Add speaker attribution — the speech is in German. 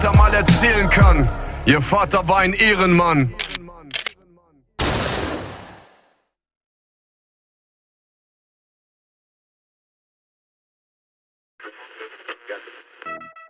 Speaker 1: mal erzählen kann. Ihr Vater war ein Ehrenmann.